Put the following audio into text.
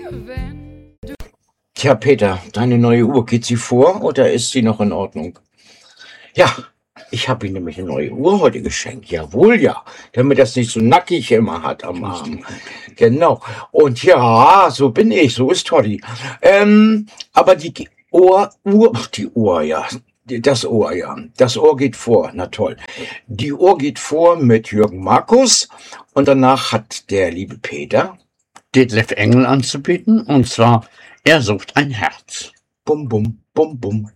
Tja, Peter, deine neue Uhr, geht sie vor oder ist sie noch in Ordnung? Ja, ich habe ihm nämlich eine neue Uhr heute geschenkt. Jawohl, ja. Damit das nicht so nackig immer hat am Arm. Genau. Und ja, so bin ich, so ist Toddy. Aber die Uhr, ja. Das Ohr, ja. Das Ohr geht vor, na toll. Die Uhr geht vor mit Jürgen Markus und danach hat der liebe Peter Detlef Engel anzubieten, und zwar Er sucht ein Herz. Bum, bum, bum, bum.